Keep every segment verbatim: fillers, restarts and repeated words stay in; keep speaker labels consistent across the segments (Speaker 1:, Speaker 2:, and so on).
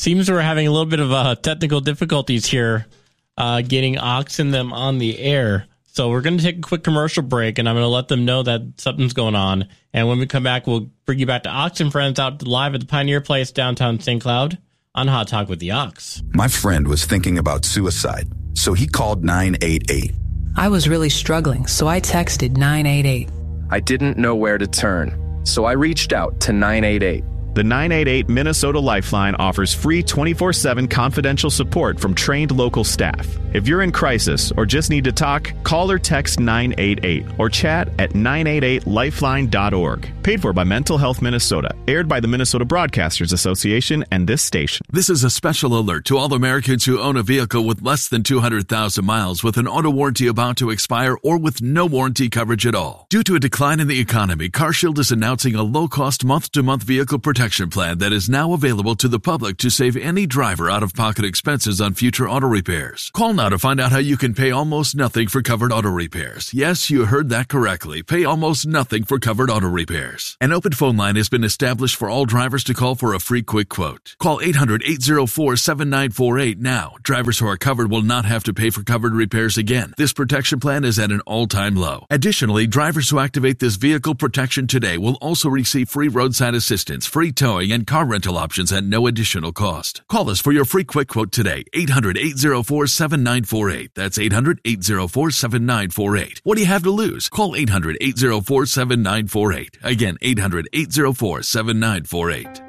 Speaker 1: Seems we're having a little bit of uh, technical difficulties here uh, getting Oxen Them on the air. So we're going to take a quick commercial break, and I'm going to let them know that something's going on. And when we come back, we'll bring you back to Ox and Friends out live at the Pioneer Place downtown Saint Cloud on Hot Talk with the Ox.
Speaker 2: My friend was thinking about suicide, so he called nine eight eight.
Speaker 3: I was really struggling, so I texted nine eight eight.
Speaker 4: I didn't know where to turn, so I reached out to nine eight eight.
Speaker 5: The nine eight eight Minnesota Lifeline offers free twenty-four seven confidential support from trained local staff. If you're in crisis or just need to talk, call or text nine eight eight or chat at nine eight eight lifeline dot org. Paid for by Mental Health Minnesota. Aired by the Minnesota Broadcasters Association and this station.
Speaker 6: This is a special alert to all Americans who own a vehicle with less than two hundred thousand miles with an auto warranty about to expire or with no warranty coverage at all. Due to a decline in the economy, CarShield is announcing a low-cost month-to-month vehicle protection plan that is now available to the public to save any driver out-of-pocket expenses on future auto repairs. Call now to find out how you can pay almost nothing for covered auto repairs. Yes, you heard that correctly. Pay almost nothing for covered auto repairs. An open phone line has been established for all drivers to call for a free quick quote. Call eight hundred eight oh four seven nine four eight now. Drivers who are covered will not have to pay for covered repairs again. This protection plan is at an all-time low. Additionally, drivers who activate this vehicle protection today will also receive free roadside assistance, free towing, and car rental options at no additional cost. Call us for your free quick quote today. eight hundred eight oh four seven nine four eight. That's eight hundred eight oh four seven nine four eight. What do you have to lose? Call eight hundred eight oh four seven nine four eight. Again, eight hundred eight oh four seven nine four eight.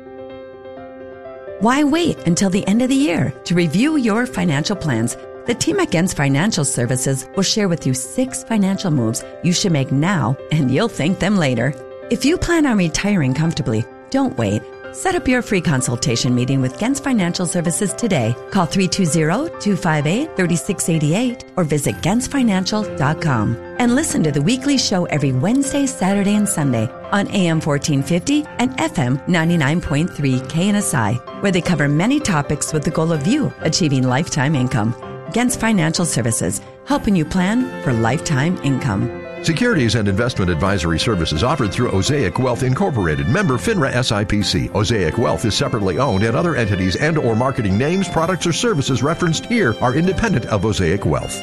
Speaker 7: Why wait until the end of the year to review your financial plans? The team at Gens Financial Services will share with you six financial moves you should make now, and you'll thank them later. If you plan on retiring comfortably, don't wait. Set up your free consultation meeting with Gens Financial Services today. Call three two zero, two five eight, three six eight eight or visit gens financial dot com. And listen to the weekly show every Wednesday, Saturday, and Sunday on A M fourteen fifty and F M ninety-nine point three K N S I, where they cover many topics with the goal of you achieving lifetime income. Gens Financial Services, helping you plan for lifetime income.
Speaker 8: Securities and investment advisory services offered through Osaic Wealth Incorporated, member FINRA S I P C. Osaic Wealth is separately owned, and other entities and or marketing names, products, or services referenced here are independent of Osaic Wealth.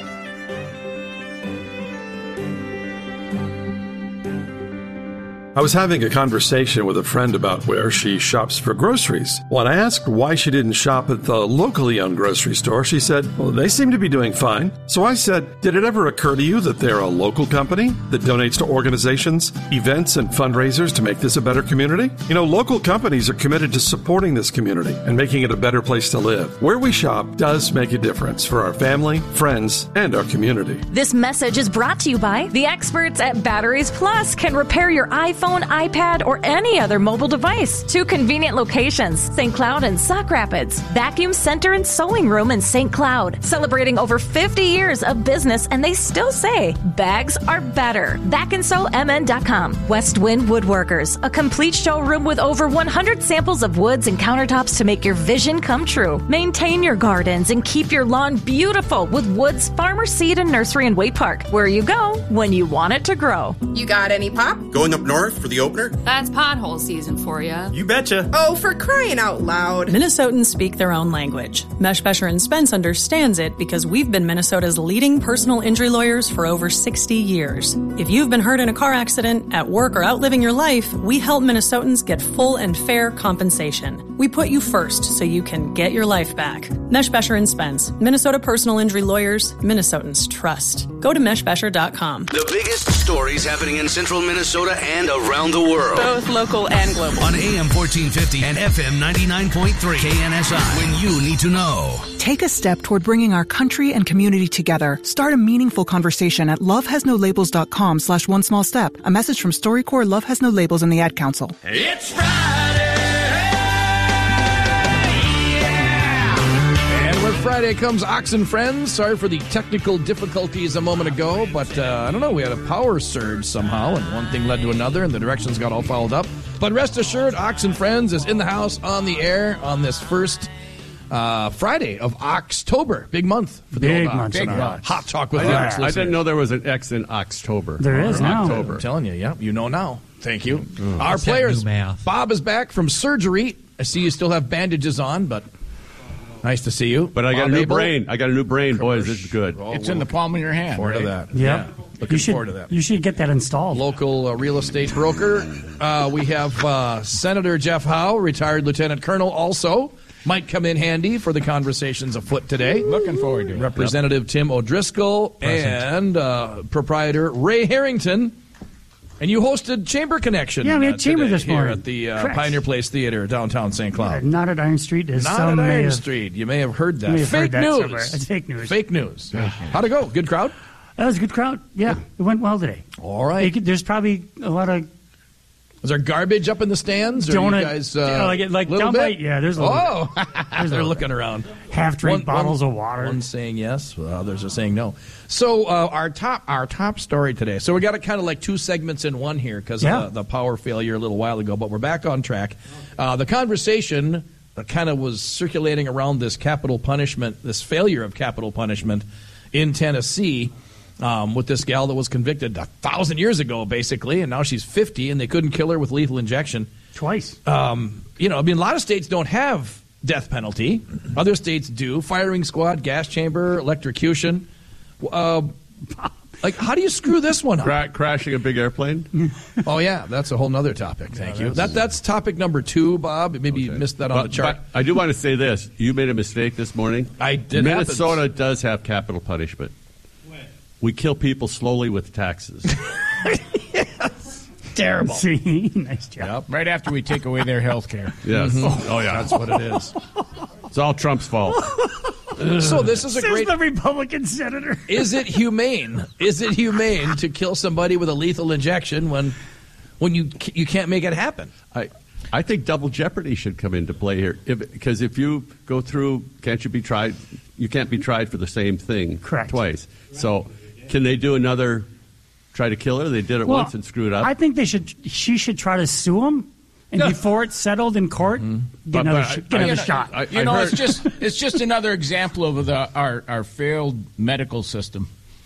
Speaker 9: I was having a conversation with a friend about where she shops for groceries. When I asked why she didn't shop at the locally owned grocery store, she said, well, they seem to be doing fine. So I said, did it ever occur to you that they're a local company that donates to organizations, events, and fundraisers to make this a better community? You know, local companies are committed to supporting this community and making it a better place to live. Where we shop does make a difference for our family, friends, and our community.
Speaker 10: This message is brought to you by the experts at Batteries Plus. Can repair your iPhone, iPad, or any other mobile device. Two convenient locations, Saint Cloud and Sauk Rapids. Vacuum Center and Sewing Room in Saint Cloud. Celebrating over fifty years of business, and they still say bags are better. vac and sew m n dot com. West Wind Woodworkers, a complete showroom with over one hundred samples of woods and countertops to make your vision come true. Maintain your gardens and keep your lawn beautiful with Woods Farmer Seed and Nursery in Waite Park, where you go when you want it to grow.
Speaker 11: You got any pop?
Speaker 12: Going up north for the opener?
Speaker 13: That's pothole season for you.
Speaker 12: You betcha.
Speaker 11: Oh, for crying out loud.
Speaker 14: Minnesotans speak their own language. Mesh Besher and Spence understands it because we've been Minnesota's leading personal injury lawyers for over sixty years. If you've been hurt in a car accident, at work, or out living your life, we help Minnesotans get full and fair compensation. We put you first so you can get your life back. Mesh Besher and Spence, Minnesota personal injury lawyers, Minnesotans trust. Go to mesh besher dot com.
Speaker 15: The biggest stories happening in central Minnesota and around the world.
Speaker 13: Both local and global.
Speaker 15: On A M fourteen fifty and F M ninety-nine point three K N S I. When you need to know.
Speaker 16: Take a step toward bringing our country and community together. Start a meaningful conversation at love has no labels dot com slash one small step. A message from StoryCorps, Love Has No Labels, and the Ad Council.
Speaker 17: It's Friday! With Friday comes Ox and Friends. Sorry for the technical difficulties a moment ago, but uh, I don't know, we had a power surge somehow, and one thing led to another, and the directions got all fouled up. But rest assured, Ox and Friends is in the house on the air on this first uh, Friday of Oxtober. Big month for the
Speaker 18: Big
Speaker 17: old
Speaker 18: month.
Speaker 17: Big month. Hot Talk with
Speaker 18: I
Speaker 17: the
Speaker 18: didn't,
Speaker 17: Ox
Speaker 18: I didn't know there was an X in October. There is now.
Speaker 17: October. I'm telling you, yeah, you know now. Thank you.
Speaker 12: Mm.
Speaker 17: Our
Speaker 12: What's that
Speaker 17: players,
Speaker 12: new math?
Speaker 17: Bob is back from surgery. I see you still have bandages on, but nice to see you.
Speaker 18: But I got
Speaker 17: Bob
Speaker 18: a new
Speaker 17: Abel.
Speaker 18: brain. I got a new brain, boys. This is good.
Speaker 17: Oh,
Speaker 19: It's in the palm of your hand.
Speaker 17: Forward to
Speaker 19: right?
Speaker 17: that.
Speaker 20: Yep.
Speaker 17: Yeah. Looking
Speaker 20: You should,
Speaker 17: forward to that.
Speaker 20: you should get that installed.
Speaker 17: Local uh, real estate broker. Uh, we have uh, Senator Jeff Howe, retired lieutenant colonel, also might come in handy for the conversations afoot today.
Speaker 19: Looking forward to it.
Speaker 17: Representative Tim O'Driscoll and uh, proprietor Ray Harrington. And you hosted Chamber Connection.
Speaker 20: Yeah, we had
Speaker 17: uh,
Speaker 20: Chamber
Speaker 17: today
Speaker 20: this
Speaker 17: here
Speaker 20: morning.
Speaker 17: at the uh,
Speaker 20: Correct.
Speaker 17: Pioneer Place Theater, downtown Saint Cloud.
Speaker 20: Not at Iron Street, as
Speaker 17: Not
Speaker 20: some
Speaker 17: at
Speaker 20: may
Speaker 17: Iron
Speaker 20: have-
Speaker 17: Street. You may have heard that.
Speaker 20: You may have
Speaker 17: Fake
Speaker 20: heard that
Speaker 17: news.
Speaker 20: somewhere. It's fake news.
Speaker 17: Fake news. How'd it go? Good crowd?
Speaker 20: That was a good crowd. Yeah, it went well today.
Speaker 17: All right.
Speaker 20: They- There's probably a lot of
Speaker 17: Was there garbage up in the stands? Or
Speaker 20: Donut-
Speaker 17: you guys, uh,
Speaker 20: yeah, like- like
Speaker 17: little
Speaker 20: down
Speaker 17: bit?
Speaker 20: by- yeah, there's a little
Speaker 17: Oh,
Speaker 20: bit. There's a
Speaker 17: they're
Speaker 20: little
Speaker 17: looking
Speaker 20: bit.
Speaker 17: around.
Speaker 20: half-drink
Speaker 17: One-
Speaker 20: bottles
Speaker 17: one-
Speaker 20: of water.
Speaker 17: One's saying yes, well, others are saying no. So uh, our top our top story today. So we got it kind of like two segments in one here because
Speaker 20: Yeah.
Speaker 17: of the, the power failure a little while ago, but we're back on track. Uh, the conversation that kind of was circulating around this capital punishment, this failure of capital punishment in Tennessee. Um, with this gal that was convicted a thousand years ago, basically, and now she's fifty, and they couldn't kill her with lethal injection.
Speaker 20: Twice.
Speaker 17: Um, you know, I mean, a lot of states don't have death penalty. Other states do. Firing squad, gas chamber, electrocution. Uh, like, how do you screw this one up?
Speaker 18: Cra- crashing a big airplane?
Speaker 17: Oh, yeah, that's a whole nother topic. Thank you. That That's topic number two, Bob. Maybe you missed that on
Speaker 18: But,
Speaker 17: the chart.
Speaker 18: but I do want to say this. You made a mistake this morning.
Speaker 17: I did.
Speaker 18: Minnesota does have capital punishment. We kill people slowly with taxes.
Speaker 19: Terrible.
Speaker 20: See, nice job.
Speaker 17: Yep.
Speaker 19: Right after we take away their health care.
Speaker 18: Yes.
Speaker 17: Mhm.
Speaker 18: Oh, yeah.
Speaker 17: That's what it is.
Speaker 18: It's all Trump's fault.
Speaker 17: So this is a
Speaker 20: Says
Speaker 17: great...
Speaker 20: the Republican senator.
Speaker 17: Is it humane? Is it humane to kill somebody with a lethal injection when when you you can't make it happen?
Speaker 18: I I think double jeopardy should come into play here. Because if, if you go through, can't you be tried? You can't be tried for the same thing
Speaker 20: Correct.
Speaker 18: twice. So can they do another, try to kill her? They did it
Speaker 20: Well,
Speaker 18: once and screwed up.
Speaker 20: I think they should. She should try to sue him, and before it's settled in court, get
Speaker 18: But-
Speaker 20: another,
Speaker 18: but
Speaker 20: sh-
Speaker 18: I-
Speaker 20: get
Speaker 18: I-
Speaker 20: another
Speaker 19: you know,
Speaker 20: shot.
Speaker 18: I-
Speaker 19: you
Speaker 18: I
Speaker 19: know,
Speaker 18: heard-
Speaker 19: it's just it's just another example of the our our failed medical system.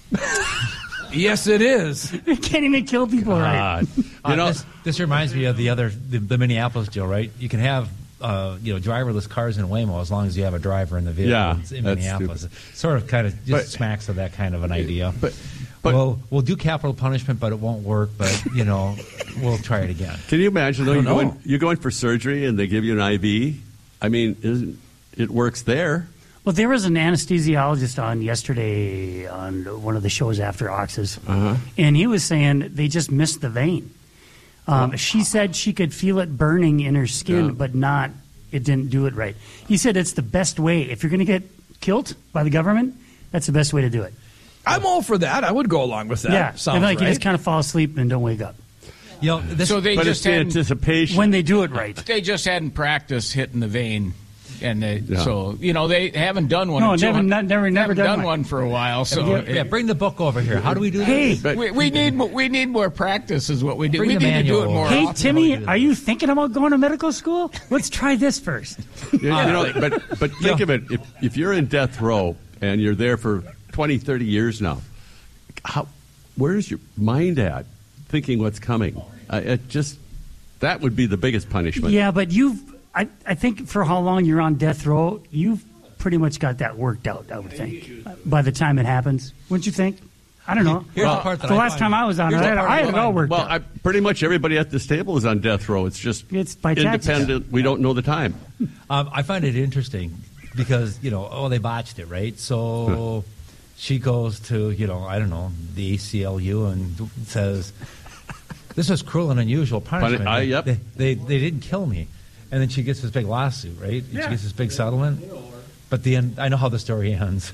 Speaker 17: Yes, it is.
Speaker 20: They can't even kill people right.
Speaker 18: God. You know,
Speaker 12: this, this reminds me of the other the, the Minneapolis deal, right? You can have uh, you know driverless cars in Waymo as long as you have a driver in the vehicle.
Speaker 18: Yeah,
Speaker 12: It's in
Speaker 18: that's
Speaker 12: Minneapolis. Sort of, kind of, just
Speaker 18: But-
Speaker 12: smacks of that kind of an idea.
Speaker 18: But, but
Speaker 12: we'll we'll do capital punishment, but it won't work. But you know, we'll try it again.
Speaker 18: can you imagine, though,
Speaker 17: I
Speaker 18: you
Speaker 17: don't
Speaker 18: go,
Speaker 17: know.
Speaker 18: in, you go in for surgery and they give you an I V? I mean, isn't, it works there.
Speaker 20: Well, there was an anesthesiologist on yesterday on one of the shows after Ox's,
Speaker 18: Uh-huh.
Speaker 20: and he was saying they just missed the vein. Um, she said she could feel it burning in her skin,
Speaker 18: Yeah.
Speaker 20: but not, it didn't do it right. He said it's the best way. If you're going to get killed by the government, that's the best way to do it.
Speaker 17: I'm all for that. I would go along with that.
Speaker 20: yeah,
Speaker 17: Sounds
Speaker 20: and like
Speaker 17: right.
Speaker 20: you just kind of fall asleep and don't wake up.
Speaker 12: You know, this,
Speaker 19: So they
Speaker 18: But
Speaker 19: just
Speaker 18: it's the
Speaker 19: hadn't,
Speaker 18: anticipation.
Speaker 20: When they do it right.
Speaker 19: they just hadn't practiced hitting the vein, and they,
Speaker 18: Yeah.
Speaker 19: so you know they haven't done one.
Speaker 20: No,
Speaker 19: in two
Speaker 20: never,
Speaker 19: hundred
Speaker 20: not, never, never
Speaker 19: haven't
Speaker 20: done,
Speaker 19: done
Speaker 20: one.
Speaker 19: one for a while. So
Speaker 12: yeah, yeah, bring the book over here. How do we do
Speaker 20: Hey,
Speaker 12: this?
Speaker 19: we, we need mo- we need more practice, is what we do.
Speaker 12: Bring
Speaker 19: We
Speaker 12: the
Speaker 19: need to do it
Speaker 12: manual
Speaker 19: more.
Speaker 12: over.
Speaker 20: hey,
Speaker 19: often.
Speaker 20: Timmy, are you thinking about going to medical school? Let's try this first.
Speaker 18: You, you know, but but think of it. If if you're in death row and you're there for twenty, thirty years now, how where's your mind at? Thinking what's coming. Uh, it just that would be the biggest punishment.
Speaker 20: Yeah, but you've, I, I think for how long you're on death row, you've pretty much got that worked out, I would think, by the time it happens. Wouldn't you think? I don't know.
Speaker 12: Here's
Speaker 20: Well,
Speaker 12: the part that
Speaker 20: the
Speaker 12: I
Speaker 20: last
Speaker 12: find-
Speaker 20: time I was on it,
Speaker 12: here's the
Speaker 20: I,
Speaker 12: part
Speaker 20: I
Speaker 12: I
Speaker 20: had it all
Speaker 12: find-
Speaker 20: worked
Speaker 18: Well,
Speaker 20: out.
Speaker 18: I, pretty much everybody at this table is on death row. It's just
Speaker 20: It's by taxes.
Speaker 18: independent. We don't know the time.
Speaker 12: Um, I find it interesting because, you know, oh, they botched it, right? So she goes to, you know, I don't know, the A C L U and says, this is cruel and unusual punishment.
Speaker 18: Puni- I- yep.
Speaker 12: they, they, they didn't kill me. And then she gets this big lawsuit, right? And
Speaker 20: Yeah.
Speaker 12: She gets this big settlement. But the end, I know how the story ends.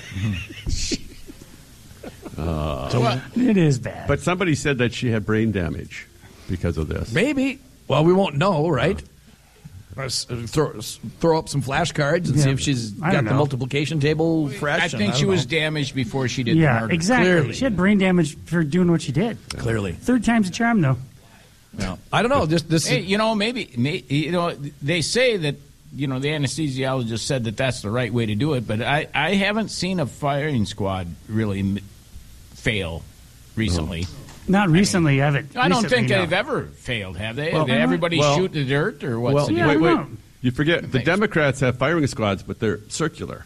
Speaker 18: Uh,
Speaker 20: It is bad.
Speaker 18: But somebody said that she had brain damage because of this.
Speaker 17: Maybe. Well, we won't know, right? Let's, uh, throw, throw up some flashcards and
Speaker 20: Yeah.
Speaker 17: see if she's
Speaker 20: I
Speaker 17: got
Speaker 20: don't
Speaker 17: the
Speaker 20: know.
Speaker 17: multiplication table fresh.
Speaker 19: I
Speaker 17: and
Speaker 19: think she
Speaker 17: don't
Speaker 19: was
Speaker 17: know.
Speaker 19: damaged before she did the
Speaker 20: yeah,
Speaker 19: murder.
Speaker 20: exactly.
Speaker 17: Clearly.
Speaker 20: She had brain damage for doing what she did.
Speaker 17: Clearly.
Speaker 20: Third time's a charm, though.
Speaker 17: No. I don't know. This, this
Speaker 19: Hey, you know, maybe, may, you know, they say that, you know, the anesthesiologist said that that's the right way to do it, but I, I haven't seen a firing squad really m- fail recently.
Speaker 20: Not recently, I haven't.
Speaker 19: I don't
Speaker 20: recently,
Speaker 19: think
Speaker 20: no.
Speaker 19: they've ever failed, have they?
Speaker 18: Well,
Speaker 19: Did everybody
Speaker 18: well-
Speaker 19: shoot the dirt, or what's
Speaker 18: Well,
Speaker 19: the
Speaker 20: Yeah,
Speaker 18: wait,
Speaker 20: I
Speaker 18: wait.
Speaker 20: don't know.
Speaker 18: You forget the Democrats have firing squads, but they're circular.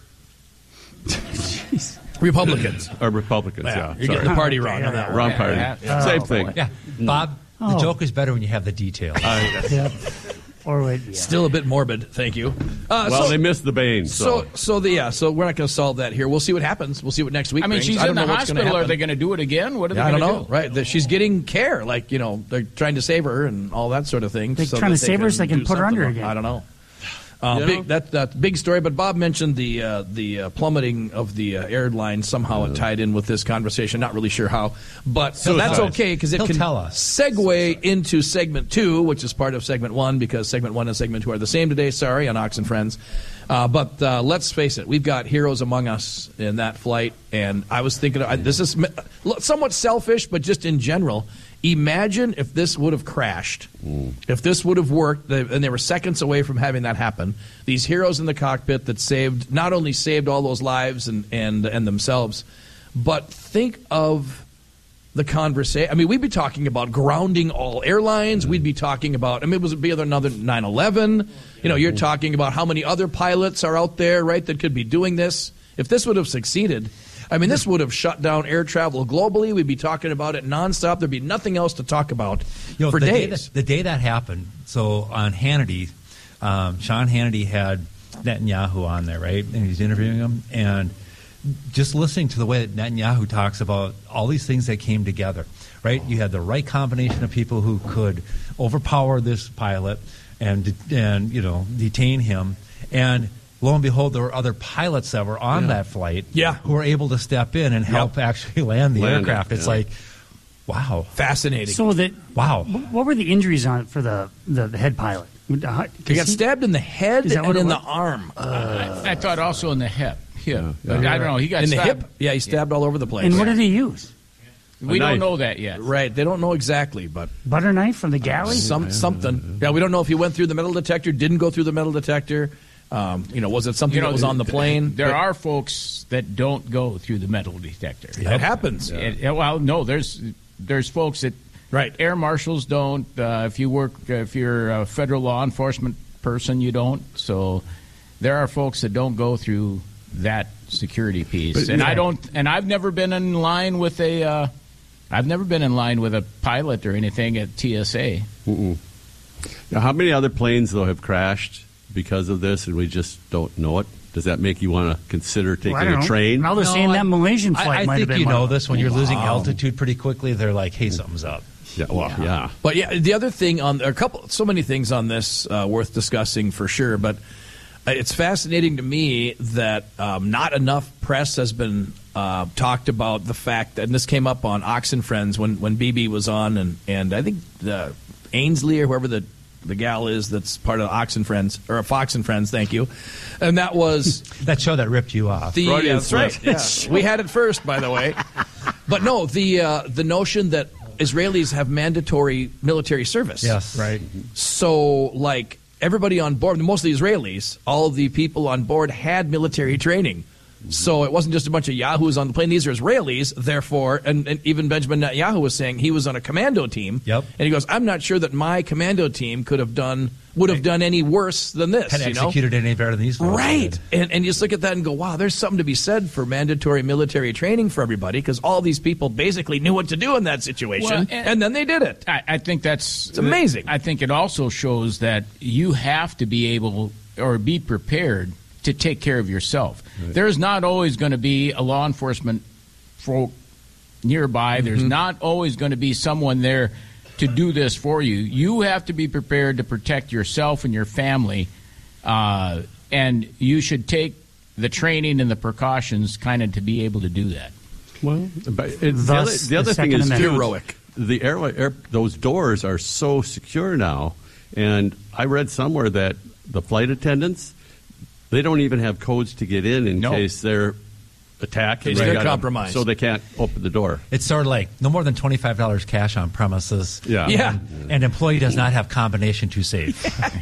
Speaker 17: Republicans.
Speaker 18: Or Republicans,
Speaker 17: Yeah,
Speaker 18: yeah.
Speaker 17: you're
Speaker 18: sorry.
Speaker 17: getting the party
Speaker 20: Okay,
Speaker 17: wrong
Speaker 20: yeah,
Speaker 17: on that one.
Speaker 18: Wrong
Speaker 19: Yeah,
Speaker 18: party.
Speaker 19: yeah.
Speaker 18: Same
Speaker 19: Oh,
Speaker 18: thing.
Speaker 19: boy.
Speaker 12: Yeah, Bob, the
Speaker 20: Oh.
Speaker 12: joke is better when you have the details.
Speaker 20: Yep. Or wait, yeah.
Speaker 17: Still a bit morbid. Thank you. Uh,
Speaker 18: Well,
Speaker 17: so,
Speaker 18: they missed the Bane.
Speaker 17: so,
Speaker 18: So,
Speaker 17: so the yeah. So we're not going to solve that here. We'll see what happens. We'll see what next week
Speaker 19: I mean,
Speaker 17: brings.
Speaker 19: she's
Speaker 17: I
Speaker 19: in
Speaker 17: don't
Speaker 19: the
Speaker 17: know what's gonna
Speaker 19: hospital. Are
Speaker 17: happen.
Speaker 19: they going to do it again? What are they
Speaker 17: Yeah, I don't
Speaker 19: going to
Speaker 17: know.
Speaker 19: do?
Speaker 17: Right? That she's getting care, like you know, they're trying to save her and all that sort of thing.
Speaker 20: They're
Speaker 17: so
Speaker 20: trying
Speaker 17: that
Speaker 20: to save her so they can
Speaker 17: do
Speaker 20: put her
Speaker 17: something.
Speaker 20: under again.
Speaker 17: I don't know. Uh,
Speaker 18: You
Speaker 17: big,
Speaker 18: know?
Speaker 17: that that big story, but Bob mentioned the uh, the uh, plummeting of the uh, airline. Somehow it tied in with this conversation. Not really sure how, but so that's
Speaker 12: Suicide.
Speaker 17: okay because it
Speaker 12: He'll
Speaker 17: can
Speaker 12: tell us.
Speaker 17: segue into segment two, which is part of segment one because segment one and segment two are the same today. Sorry, on Ox and Friends. Uh, but uh, let's face it, we've got heroes among us in that flight, and I was thinking I, this is somewhat selfish, but just in general. Imagine if this would have crashed, mm. if this would have worked, they, and they were seconds away from having that happen. These heroes in the cockpit that saved, not only saved all those lives and, and, and themselves, but think of the conversation. I mean, we'd be talking about grounding all airlines. Mm. We'd be talking about, I mean, it would be another nine eleven. You know, you're talking about how many other pilots are out there, right, that could be doing this. If this would have succeeded, I mean, this would have shut down air travel globally. We'd be talking about it nonstop. There'd be nothing else to talk about
Speaker 12: You know,
Speaker 17: for
Speaker 12: the
Speaker 17: days.
Speaker 12: Day that, the day that happened, so on Hannity, um, Sean Hannity had Netanyahu on there, right? And he's interviewing him. And just listening to the way that Netanyahu talks about all these things that came together, right? You had the right combination of people who could overpower this pilot and, and you know, detain him. And lo and behold, there were other pilots that were on
Speaker 17: Yeah.
Speaker 12: that flight
Speaker 17: Yeah.
Speaker 12: who were able to step in and help actually land the
Speaker 18: Land it,
Speaker 12: aircraft. It's
Speaker 18: yeah.
Speaker 12: like, wow.
Speaker 17: Fascinating.
Speaker 20: So that
Speaker 12: Wow.
Speaker 20: what were the injuries on for the the, the head pilot?
Speaker 17: he got stabbed in the head
Speaker 20: Is that
Speaker 17: and
Speaker 20: what it
Speaker 17: in the
Speaker 20: was?
Speaker 17: arm.
Speaker 19: I, I thought also in the hip. Hip.
Speaker 18: Yeah.
Speaker 19: But
Speaker 18: Yeah.
Speaker 19: I don't know. He got
Speaker 17: in the
Speaker 19: stabbed.
Speaker 17: hip? Yeah, he stabbed all over the place.
Speaker 20: And what did he use?
Speaker 19: We
Speaker 18: A
Speaker 19: don't
Speaker 18: knife.
Speaker 19: know that yet.
Speaker 17: Right, they don't know exactly, but
Speaker 20: Butter knife from the galley?
Speaker 17: some something. Yeah, we don't know if he went through the metal detector, didn't go through the metal detector. Um, you know, was it something
Speaker 19: You know,
Speaker 17: that was on the plane?
Speaker 19: There
Speaker 17: But
Speaker 19: are folks that don't go through the metal detector.
Speaker 17: It happens.
Speaker 19: It- it- well, no, there's there's folks that
Speaker 17: right.
Speaker 19: Air marshals don't. Uh, if you work, uh, if you're a federal law enforcement person, you don't. So there are folks that don't go through that security piece,
Speaker 18: But,
Speaker 19: and
Speaker 18: yeah.
Speaker 19: I don't. And I've never been in line with a. Uh, I've never been in line with a pilot or anything at T S A.
Speaker 18: Mm-mm. Now, how many other planes, though, have crashed because of this, and we just don't know it? Does that make you want to consider taking
Speaker 20: Well, I don't
Speaker 18: a
Speaker 20: know.
Speaker 18: train?
Speaker 20: Now they're saying
Speaker 12: I-
Speaker 20: that Malaysian flight
Speaker 12: I, I
Speaker 20: might have
Speaker 12: think
Speaker 20: been
Speaker 12: you
Speaker 20: one
Speaker 12: know
Speaker 20: of them.
Speaker 12: this when you're losing
Speaker 17: Wow.
Speaker 12: altitude pretty quickly. They're like, "Hey, something's up."
Speaker 18: Yeah, well, yeah.
Speaker 17: But yeah, the other thing on a couple, so many things on this uh, worth discussing for sure. But it's fascinating to me that um, not enough press has been uh, talked about the fact that, and this came up on Ox and Friends when when B B was on, and and I think the Ainsley or whoever the the gal is that's part of Ox and Friends or Fox and Friends. Thank you, and that was
Speaker 12: that show that ripped you off.
Speaker 17: The,
Speaker 12: Freudian
Speaker 17: uh, that's right.
Speaker 12: slip.
Speaker 17: Yeah. We had it first, by the way. But no, the uh, the notion that Israelis have mandatory military service.
Speaker 12: Yes, right.
Speaker 17: So, like everybody on board, most of the Israelis, all of the people on board had military training. So it wasn't just a bunch of yahoos on the plane. These are Israelis, therefore, and, and even Benjamin Netanyahu was saying he was on a commando team.
Speaker 12: Yep.
Speaker 17: And he goes, I'm not sure that my commando team could have done would have done any worse than this.
Speaker 12: Had
Speaker 17: you know?
Speaker 12: executed any better than these folks
Speaker 17: Right.
Speaker 12: did.
Speaker 17: And, and you just look at that and go, wow, there's something to be said for mandatory military training for everybody because all these people basically knew what to do in that situation,
Speaker 19: Well,
Speaker 17: and,
Speaker 19: and-
Speaker 17: then they did it.
Speaker 19: I, I think that's
Speaker 17: It's amazing.
Speaker 19: I think it also shows that you have to be able or be prepared to take care of yourself.
Speaker 18: Right.
Speaker 19: There's not always going to be a law enforcement folk nearby. There's
Speaker 17: Mm-hmm.
Speaker 19: not always going to be someone there to do this for you. You have to be prepared to protect yourself and your family, uh, and you should take the training and the precautions kind of to be able to do that.
Speaker 18: Well, but it, the other,
Speaker 20: Thus,
Speaker 18: the other
Speaker 20: the
Speaker 18: thing
Speaker 20: Second
Speaker 18: is
Speaker 20: Amendment.
Speaker 18: too,
Speaker 17: Heroic.
Speaker 18: The air, air, those doors are so secure now, and I read somewhere that the flight attendants, they don't even have codes to get in in
Speaker 19: No.
Speaker 18: case they're attacked.
Speaker 17: In
Speaker 18: and
Speaker 17: case
Speaker 18: they
Speaker 17: they're
Speaker 18: gotta-
Speaker 17: compromised.
Speaker 18: so they can't open the door.
Speaker 12: It's sort of like no more than twenty-five dollars cash on premises.
Speaker 18: Yeah.
Speaker 17: Yeah.
Speaker 12: And employee does not have combination to safe.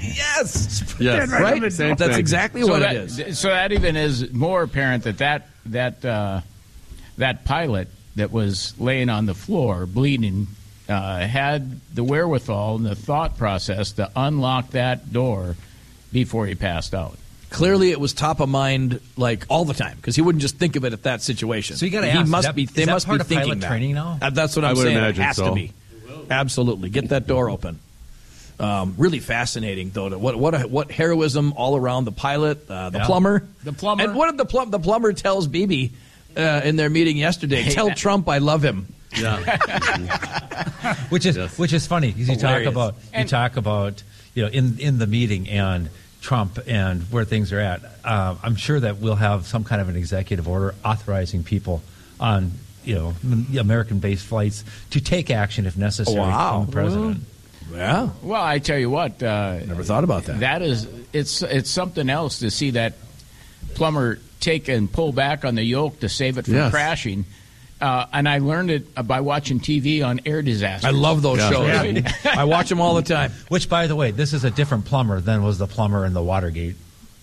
Speaker 17: Yes.
Speaker 18: Yes,
Speaker 17: Right?
Speaker 18: Same
Speaker 17: That's
Speaker 18: thing.
Speaker 17: exactly
Speaker 19: so
Speaker 17: what
Speaker 19: that,
Speaker 17: it is.
Speaker 19: So that even is more apparent that that that uh, that pilot that was laying on the floor bleeding uh, had the wherewithal and the thought process to unlock that door before he passed out.
Speaker 17: Clearly, it was top of mind, like all the time, because he wouldn't just think of it at that situation.
Speaker 12: So you got to
Speaker 17: he
Speaker 12: ask,
Speaker 17: must
Speaker 12: is that,
Speaker 17: be. They
Speaker 12: is that
Speaker 17: must
Speaker 12: part
Speaker 17: be
Speaker 12: of
Speaker 17: thinking
Speaker 12: pilot
Speaker 17: that.
Speaker 12: training now?
Speaker 17: Uh, that's what I'm
Speaker 18: I would
Speaker 17: saying.
Speaker 18: imagine
Speaker 17: It has
Speaker 18: so.
Speaker 17: to be. Absolutely, get that door open. Um, really fascinating, though. To what what what heroism all around the pilot, uh, the
Speaker 19: Yeah.
Speaker 17: plumber,
Speaker 19: The plumber.
Speaker 17: and what did the plum the plumber tells Bibi uh, in their meeting yesterday?
Speaker 19: Hey,
Speaker 17: Tell
Speaker 19: that-
Speaker 17: Trump I love him.
Speaker 18: Yeah.
Speaker 12: which is which is funny because you talk
Speaker 17: Hilarious.
Speaker 12: about you
Speaker 19: And-
Speaker 12: talk about you know in in the meeting and Trump and where things are at. Uh, I'm sure that we'll have some kind of an executive order authorizing people on you know American-based flights to take action if necessary
Speaker 17: Wow.
Speaker 12: from the president.
Speaker 17: Yeah.
Speaker 19: Well, I tell you what, uh,
Speaker 17: Never thought about that.
Speaker 19: That is, it's it's something else to see that plumber take and pull back on the yoke to save it from
Speaker 18: Yes.
Speaker 19: crashing. Uh, and I learned it by watching T V on air disasters.
Speaker 17: I love those
Speaker 18: Yeah.
Speaker 17: shows.
Speaker 19: Yeah.
Speaker 17: I watch them all the time.
Speaker 12: Which, by the way, this is a different plumber than was the plumber in the Watergate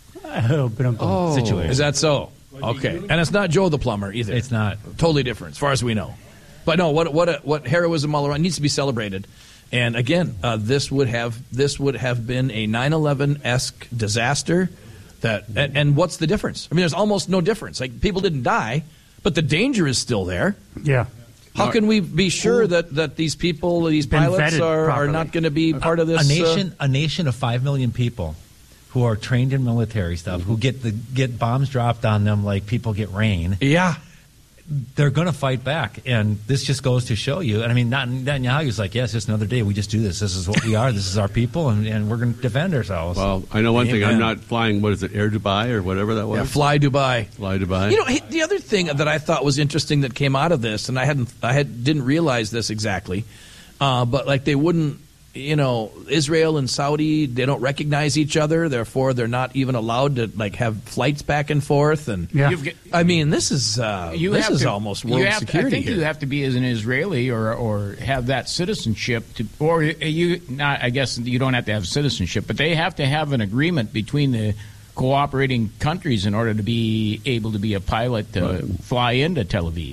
Speaker 20: Oh,
Speaker 12: situation.
Speaker 17: Is that so? Okay, and it's not Joe the plumber either.
Speaker 12: It's not.
Speaker 17: Totally different, as far as we know. But no, what what a, what heroism all around needs to be celebrated. And again, uh, this would have this would have been a nine eleven-esque disaster. That and, and what's the difference? I mean, there's almost no difference. Like people didn't die, but the danger is still there.
Speaker 20: Yeah.
Speaker 17: How can we be sure that, that these people, these
Speaker 20: Been
Speaker 17: pilots,
Speaker 20: vetted
Speaker 17: are, are
Speaker 20: properly.
Speaker 17: not going to be part of this?
Speaker 12: a nation
Speaker 17: uh,
Speaker 12: a nation of five million people who are trained in military stuff, who get the get bombs dropped on them like people get rain.
Speaker 17: yeah.
Speaker 12: They're going to fight back, and this just goes to show you. And I mean, not Netanyahu's like, yes, it's another day. We just do this. This is what we are. This is our people, and, and we're going to defend ourselves.
Speaker 18: Well, I know one thing.
Speaker 17: Amen.
Speaker 18: I'm not flying, what is it, Air Dubai or whatever that was?
Speaker 17: Yeah, Fly Dubai.
Speaker 18: Fly Dubai.
Speaker 17: You know, hey, the other thing that I thought was interesting that came out of this, and I hadn't, I had didn't realize this exactly, uh, but like they wouldn't, you know, Israel and Saudi, they don't recognize each other, therefore they're not even allowed to like have flights back and forth, and
Speaker 20: Yeah.
Speaker 19: You've got-
Speaker 17: I mean, this is uh,
Speaker 19: You
Speaker 17: this
Speaker 19: have
Speaker 17: is
Speaker 19: to-
Speaker 17: almost
Speaker 19: you
Speaker 17: world
Speaker 19: have to-
Speaker 17: security
Speaker 19: I think
Speaker 17: here.
Speaker 19: you have to be as an Israeli or or have that citizenship to, or you not. I guess you don't have to have citizenship, but they have to have an agreement between the cooperating countries in order to be able to be a pilot to
Speaker 18: Right.
Speaker 19: fly into Tel Aviv.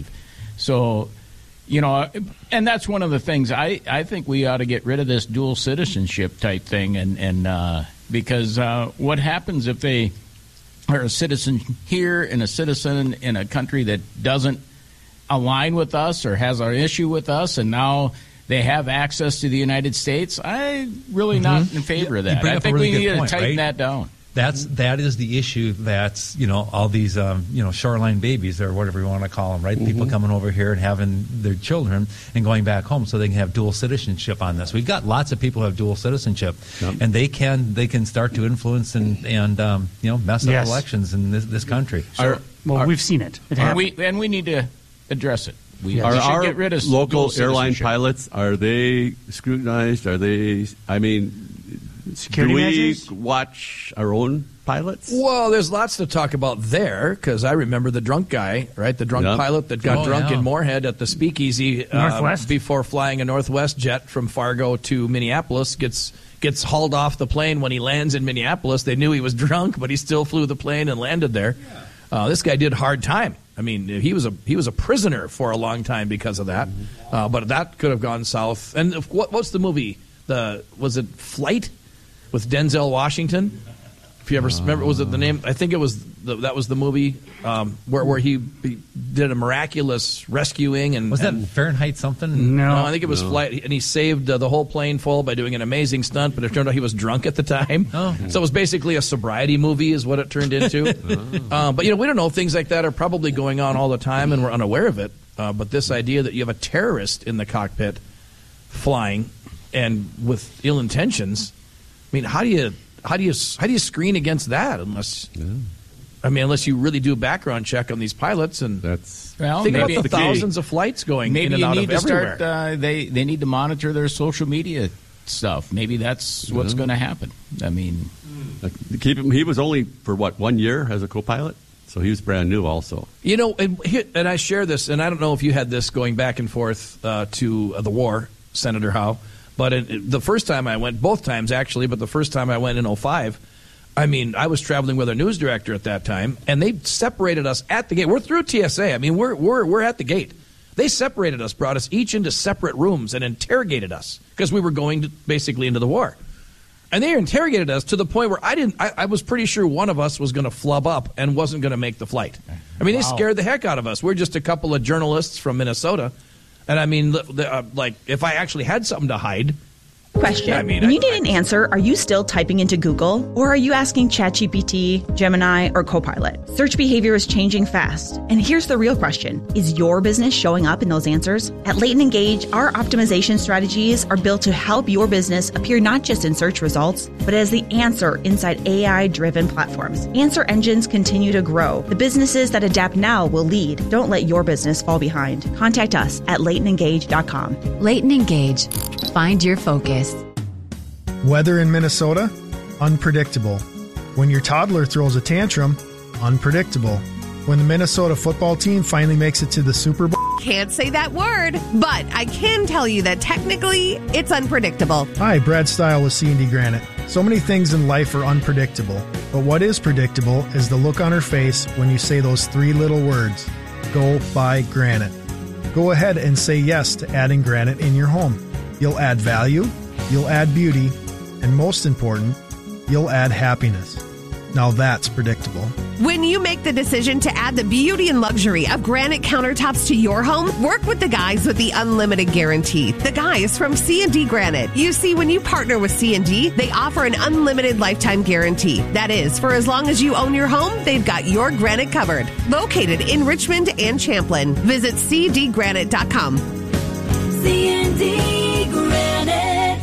Speaker 19: So, you know, and that's one of the things I, I think we ought to get rid of this dual citizenship type thing, and and uh, because uh, what happens if they are a citizen here and a citizen in a country that doesn't align with us or has an issue with us, and now they have access to the United States? I'm really not in favor of
Speaker 12: You
Speaker 19: that.
Speaker 12: bring
Speaker 19: I
Speaker 12: up a
Speaker 19: think
Speaker 12: really
Speaker 19: we
Speaker 12: good
Speaker 19: need to
Speaker 12: point,
Speaker 19: tighten
Speaker 12: right?
Speaker 19: that down.
Speaker 12: That's that is the issue. That's you know all these um, you know shoreline babies or whatever you want to call them, right?
Speaker 18: Mm-hmm.
Speaker 12: People coming over here and having their children and going back home so they can have dual citizenship on this. We've got lots of people who have dual citizenship,
Speaker 18: Yep.
Speaker 12: and they can they can start to influence and and um, you know mess up
Speaker 20: Yes.
Speaker 12: elections in this, this country.
Speaker 19: Are-
Speaker 20: Well,
Speaker 19: are-
Speaker 20: we've seen it. It
Speaker 19: and
Speaker 20: happened.
Speaker 19: we and we need to address it. We,
Speaker 18: Are
Speaker 19: we should
Speaker 18: our
Speaker 19: get rid of
Speaker 18: local
Speaker 19: dual
Speaker 18: airline
Speaker 19: citizenship.
Speaker 18: pilots, are they scrutinized? Are they, I mean,
Speaker 20: Security
Speaker 18: do we
Speaker 20: measures?
Speaker 18: watch our own pilots?
Speaker 17: Well, there's lots to talk about there because I remember the drunk guy, right? The drunk
Speaker 18: Yep.
Speaker 17: pilot that got
Speaker 12: Oh,
Speaker 17: drunk
Speaker 12: yeah.
Speaker 17: in Moorhead at the Speakeasy uh,
Speaker 20: Northwest?
Speaker 17: before flying a Northwest jet from Fargo to Minneapolis gets gets hauled off the plane when he lands in Minneapolis. They knew he was drunk, but he still flew the plane and landed there. Uh, this guy did hard time. I mean, he was a he was a prisoner for a long time because of that. Uh, but that could have gone south. And if- what, what's the movie? The was it Flight with Denzel Washington? If you ever remember, was it the name? I think it was the, that was the movie um, where where he, he did a miraculous rescuing and
Speaker 12: Was that
Speaker 17: and-
Speaker 12: Fahrenheit something?
Speaker 20: No.
Speaker 17: no, I think it was Flight, and he saved uh, the whole plane full by doing an amazing stunt. But it turned out he was drunk at the time,
Speaker 12: Oh.
Speaker 17: so it was basically a sobriety movie, is what it turned into. uh, but you know, we don't know. Things like that are probably going on all the time, and we're unaware of it. Uh, but this idea that you have a terrorist in the cockpit flying and with ill intentions, I mean, how do you how do you how do you screen against that? Unless I mean, unless you really do a background check on these pilots and
Speaker 18: That's
Speaker 19: Well,
Speaker 17: think about
Speaker 19: maybe-
Speaker 17: the
Speaker 19: the key.
Speaker 17: thousands of flights going
Speaker 19: Maybe
Speaker 17: in and
Speaker 19: you
Speaker 17: out
Speaker 19: need
Speaker 17: of
Speaker 19: to
Speaker 17: everywhere.
Speaker 19: start. Uh, they they need to monitor their social media stuff. Maybe that's what's
Speaker 18: Yeah.
Speaker 19: going to happen. I mean,
Speaker 18: like, keep him. He was only for what, one year as a co-pilot, so he was brand new. Also,
Speaker 17: You know, and, here- and I share this, and I don't know if you had this going back and forth uh, to uh, the war, Senator Howe, but it, it- the first time I went, both times actually, but the first time I went in oh five, I mean, I was traveling with our news director at that time, and they separated us at the gate. We're through T S A. I mean, we're we're we're at the gate. They separated us, brought us each into separate rooms, and interrogated us because we were going to, basically into the war. And they interrogated us to the point where I didn't. I, I was pretty sure one of us was going to flub up and wasn't going to make the flight. I mean, wow. They scared the heck out of us. We're just a couple of journalists from Minnesota, and I mean, the, the, uh, like, if I actually had something to hide.
Speaker 21: Question.
Speaker 17: I mean,
Speaker 21: when
Speaker 17: I,
Speaker 21: you need an answer, are you still typing into Google, or are you asking ChatGPT, Gemini, or Copilot? Search behavior is changing fast. And here's the real question. Is your business showing up in those answers? At Leighton Engage, our optimization strategies are built to help your business appear not just in search results, but as the answer inside A I-driven platforms. Answer engines continue to grow. The businesses that adapt now will lead. Don't let your business fall behind. Contact us at leighton engage dot com.
Speaker 22: Leighton Engage. Find your focus.
Speaker 23: Weather in Minnesota? Unpredictable. When your toddler throws a tantrum? Unpredictable. When the Minnesota football team finally makes it to the Super Bowl?
Speaker 24: Can't say that word, but I can tell you that technically it's unpredictable.
Speaker 23: Hi, Brad Stile with C and D Granite. So many things in life are unpredictable, but what is predictable is the look on her face when you say those three little words, go buy granite. Go ahead and say yes to adding granite in your home. You'll add value, you'll add beauty, and most important, you'll add happiness. Now that's predictable.
Speaker 24: When you make the decision to add the beauty and luxury of granite countertops to your home, work with the guys with the unlimited guarantee. The guys from C and D Granite. You see, when you partner with C and D, they offer an unlimited lifetime guarantee. That is, for as long as you own your home, they've got your granite covered. Located in Richmond and Champlin. Visit c d granite dot com.
Speaker 25: C and D Granite.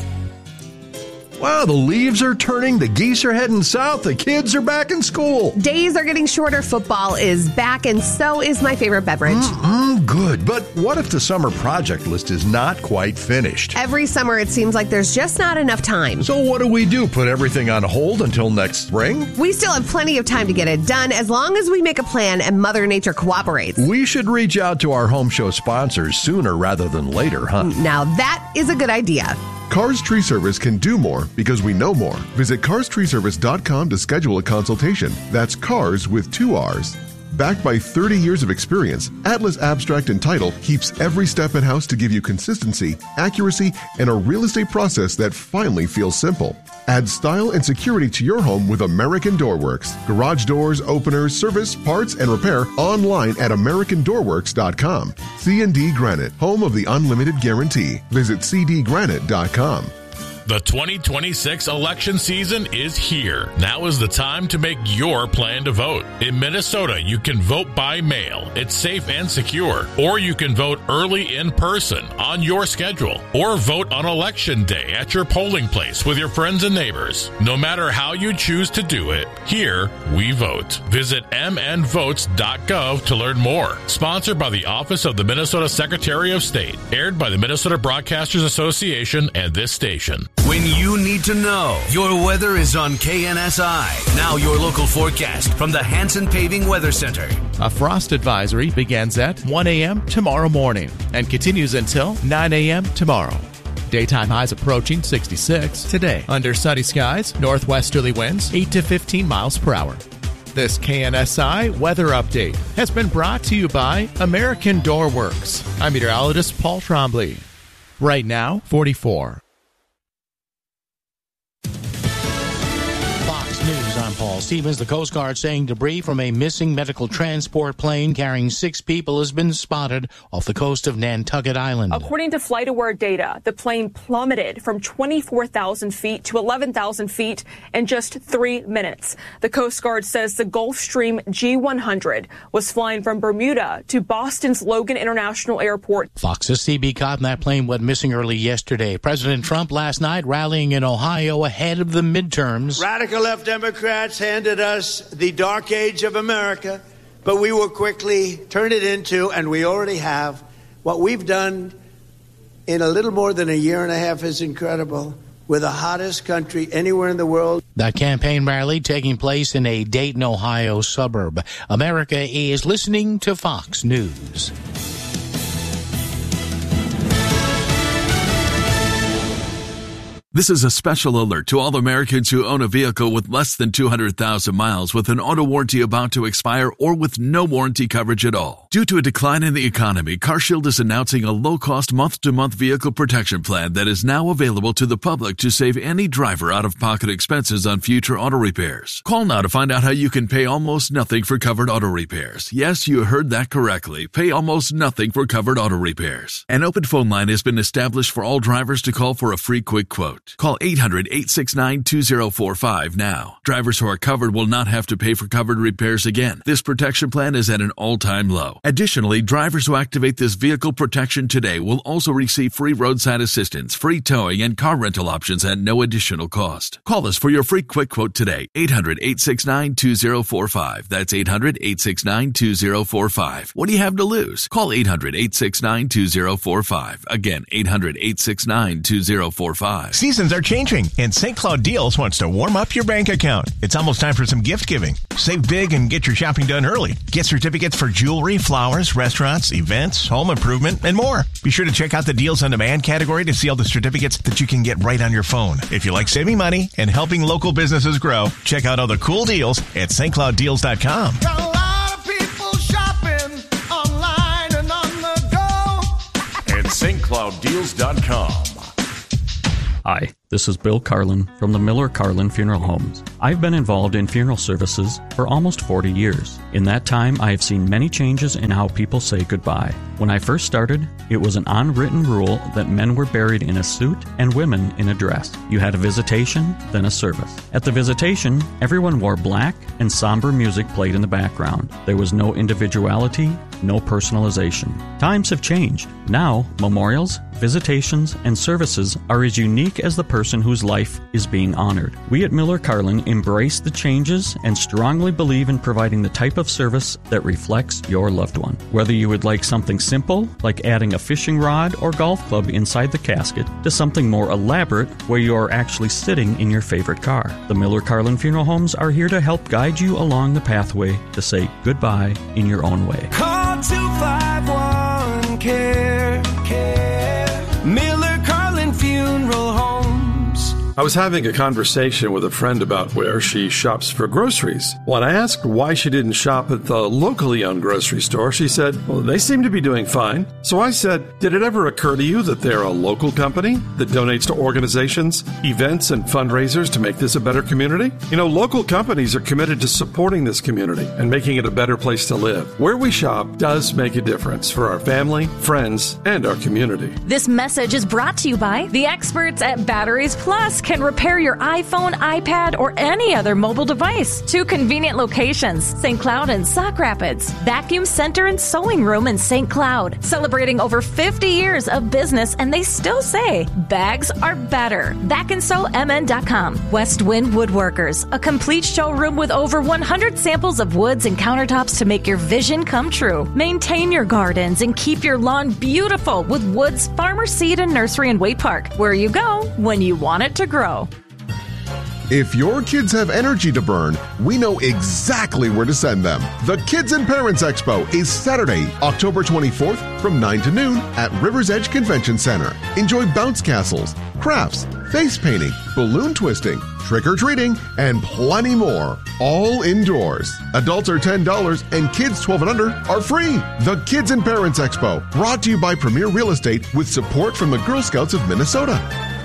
Speaker 8: Wow, the leaves are turning, the geese are heading south, the kids are back in school.
Speaker 24: Days are getting shorter, football is back, and so is my favorite beverage.
Speaker 8: Mm-mm, good, but what if the summer project list is not quite finished?
Speaker 24: Every summer it seems like there's just not enough time.
Speaker 8: So what do we do, put everything on hold until next spring?
Speaker 24: We still have plenty of time to get it done as long as we make a plan and Mother Nature cooperates.
Speaker 8: We should reach out to our home show sponsors sooner rather than later, huh?
Speaker 24: Now that is a good idea.
Speaker 26: Cars Tree Service can do more because we know more. Visit cars tree service dot com to schedule a consultation. That's cars with two R's. Backed by thirty years of experience, Atlas Abstract and Title keeps every step in-house to give you consistency, accuracy, and a real estate process that finally feels simple. Add style and security to your home with American Door Works. Garage doors, openers, service, parts, and repair online at american door works dot com. C and D Granite, home of the unlimited guarantee. Visit c d granite dot com.
Speaker 27: The twenty twenty-six election season is here. Now is the time to make your plan to vote. In Minnesota, you can vote by mail. It's safe and secure. Or you can vote early in person on your schedule. Or vote on election day at your polling place with your friends and neighbors. No matter how you choose to do it, here we vote. Visit m n votes dot gov to learn more. Sponsored by the Office of the Minnesota Secretary of State. Aired by the Minnesota Broadcasters Association and this station.
Speaker 15: When you need to know, your weather is on K N S I. Now your local forecast from the Hanson Paving Weather Center.
Speaker 28: A frost advisory begins at one a.m. tomorrow morning and continues until nine a.m. tomorrow. Daytime highs approaching sixty-six today. Under sunny skies, northwesterly winds eight to fifteen miles per hour. This K N S I weather update has been brought to you by American Door Works. I'm meteorologist Paul Trombley. Right now, forty-four.
Speaker 29: News, I'm Paul Stevens. The Coast Guard saying debris from a missing medical transport plane carrying six people has been spotted off the coast of Nantucket Island.
Speaker 30: According to FlightAware data, the plane plummeted from twenty-four thousand feet to eleven thousand feet in just three minutes. The Coast Guard says the Gulfstream G one hundred was flying from Bermuda to Boston's Logan International Airport.
Speaker 29: Fox's C B caught in that plane went missing early yesterday. President Trump last night rallying in Ohio ahead of the midterms.
Speaker 31: Radical left Democrats handed us the dark age of America, but we will quickly turn it into, and we already have, what we've done in a little more than a year and a half is incredible. We're the hottest country anywhere in the world.
Speaker 29: That campaign rally taking place in a Dayton, Ohio suburb. America is listening to Fox News.
Speaker 1: This is a special alert to all Americans who own a vehicle with less than two hundred thousand miles with an auto warranty about to expire or with no warranty coverage at all. Due to a decline in the economy, CarShield is announcing a low-cost month-to-month vehicle protection plan that is now available to the public to save any driver out-of-pocket expenses on future auto repairs. Call now to find out how you can pay almost nothing for covered auto repairs. Yes, you heard that correctly. Pay almost nothing for covered auto repairs. An open phone line has been established for all drivers to call for a free quick quote. Call eight hundred, eight six nine, two zero four five now. Drivers who are covered will not have to pay for covered repairs again. This protection plan is at an all-time low. Additionally, drivers who activate this vehicle protection today will also receive free roadside assistance, free towing, and car rental options at no additional cost. Call us for your free quick quote today. eight hundred, eight six nine, two zero four five. That's eight hundred, eight six nine, two zero four five. What do you have to lose? Call eight hundred, eight six nine, two zero four five. Again, eight hundred, eight six nine, two zero four five.
Speaker 2: Seasons are changing, and Saint Cloud Deals wants to warm up your bank account. It's almost time for some gift giving. Save big and get your shopping done early. Get certificates for jewelry, flowers, restaurants, events, home improvement, and more. Be sure to check out the Deals on Demand category to see all the certificates that you can get right on your phone. If you like saving money and helping local businesses grow, check out all the cool deals at S T Cloud Deals dot com.
Speaker 3: Got a lot of people shopping online and on the go
Speaker 4: at S T Cloud Deals dot com.
Speaker 5: Hi, this is Bill Carlin from the Miller Carlin Funeral Homes. I've been involved in funeral services for almost forty years. In that time, I have seen many changes in how people say goodbye. When I first started, it was an unwritten rule that men were buried in a suit and women in a dress. You had a visitation, then a service. At the visitation, everyone wore black and somber music played in the background. There was no individuality, no personalization. Times have changed. Now, memorials, visitations, and services are as unique as the person whose life is being honored. We at Miller Carlin embrace the changes and strongly believe in providing the type of service that reflects your loved one. Whether you would like something simple, like adding a fishing rod or golf club inside the casket, to something more elaborate, where you are actually sitting in your favorite car. The Miller Carlin Funeral Homes are here to help guide you along the pathway to say goodbye in your own way.
Speaker 3: Call two five one, C A R E, C A R E. Miller Carlin Funeral Homes.
Speaker 6: I was having a conversation with a friend about where she shops for groceries. When I asked why she didn't shop at the locally owned grocery store, she said, well, they seem to be doing fine. So I said, did it ever occur to you that they're a local company that donates to organizations, events, and fundraisers to make this a better community? You know, local companies are committed to supporting this community and making it a better place to live. Where we shop does make a difference for our family, friends, and our community.
Speaker 7: This message is brought to you by the experts at Batteries Plus. Can repair your iPhone, iPad, or any other mobile device. Two convenient locations, Saint Cloud and Sauk Rapids. Vacuum Center and Sewing Room in Saint Cloud. Celebrating over fifty years of business, and they still say, bags are better. vac and sew m n dot com. West Wind Woodworkers, a complete showroom with over one hundred samples of woods and countertops to make your vision come true. Maintain your gardens and keep your lawn beautiful with Woods Farmer Seed and Nursery in Waite Park, where you go when you want it to grow.
Speaker 26: If your kids have energy to burn, we know exactly where to send them. The Kids and Parents Expo is Saturday, October twenty-fourth from nine to noon at River's Edge Convention Center. Enjoy bounce castles, crafts, face painting, balloon twisting, trick-or-treating, and plenty more. All indoors. Adults are ten dollars and kids twelve and under are free. The Kids and Parents Expo, brought to you by Premier Real Estate with support from the Girl Scouts of Minnesota.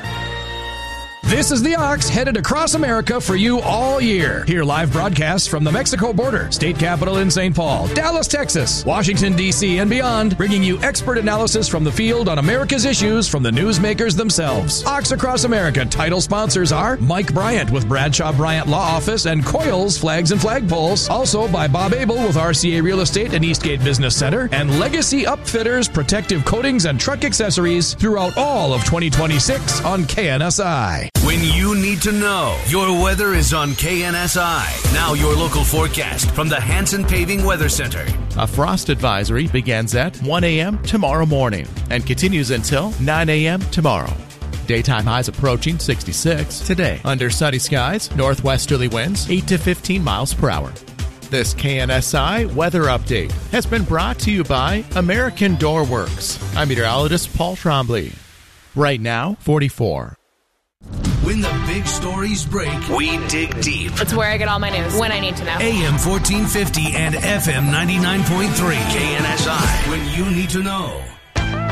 Speaker 17: This is the Ox headed across America for you all year. Hear live broadcasts from the Mexico border, state capital in Saint Paul, Dallas, Texas, Washington, D C, and beyond, bringing you expert analysis from the field on America's issues from the newsmakers themselves. Ox Across America title sponsors are Mike Bryant with Bradshaw Bryant Law Office and Coils Flags and Flagpoles. Also by Bob Abel with R C A Real Estate and Eastgate Business Center, and Legacy Upfitters, protective coatings and truck accessories throughout all of twenty twenty-six on K N S I.
Speaker 15: When you need to know, your weather is on K N S I. Now your local forecast from the Hanson Paving Weather Center.
Speaker 28: A frost advisory begins at one a.m. tomorrow morning and continues until nine a.m. tomorrow. Daytime highs approaching sixty-six today. Under sunny skies, northwesterly winds eight to fifteen miles per hour. This K N S I weather update has been brought to you by American Door Works. I'm meteorologist Paul Trombley. Right now, forty-four.
Speaker 15: When the big stories break, we dig deep.
Speaker 9: It's where I get all my news when I need to know.
Speaker 15: A M fourteen fifty and F M ninety-nine point three K N S I. When you need to know.